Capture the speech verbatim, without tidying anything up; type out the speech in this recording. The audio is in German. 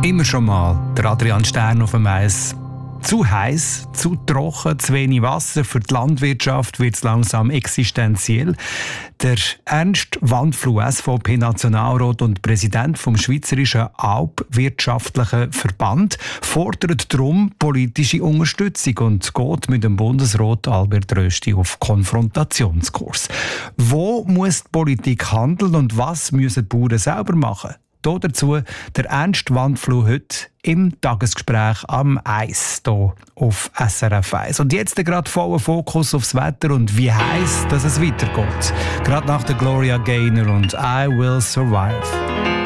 Immer schon mal der Adrian Stern auf dem Eis. Zu heiß, zu trocken, zu wenig Wasser. Für die Landwirtschaft wird es langsam existenziell. Der Ernst Wandfluh, S V P-Nationalrat und Präsident vom Schweizerischen Alpwirtschaftlichen Verband, fordert darum politische Unterstützung und geht mit dem Bundesrat Albert Rösti auf Konfrontationskurs. Wo muss die Politik handeln und was müssen die Bauern selber machen? Dazu der Ernst Wandfluh heute im Tagesgespräch am Eis hier auf S R F eins. Und jetzt gerade voller Fokus aufs Wetter und wie heiß dass es weitergeht. Gerade nach der Gloria Gaynor und I Will Survive.